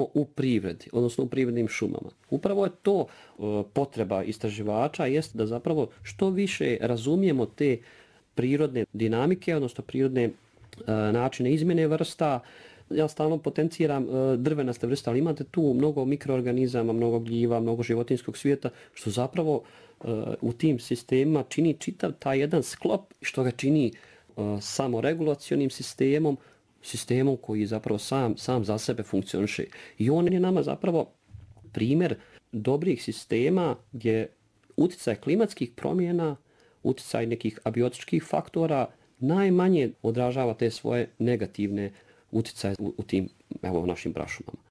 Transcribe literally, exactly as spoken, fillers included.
u privredi, odnosno u privrednim šumama. Upravo je to e, potreba istraživača, jest da zapravo što više razumijemo te prirodne dinamike, odnosno prirodne e, načine izmjene vrsta. Ja stalno potenciram e, drvenaste vrste, ali imate tu mnogo mikroorganizama, mnogo gljiva, mnogo životinskog svijeta, što zapravo e, u tim sistemima čini čitav taj jedan sklop, što ga čini e, samoregulacionim sistemom, sistemom koji zapravo sam, sam za sebe funkcioniše. I on je nama zapravo primjer dobrih sistema gdje utjecaj klimatskih promjena, utjecaj nekih abiotičkih faktora najmanje odražava te svoje negativne utjecaje u, u tim evo, našim prašumama.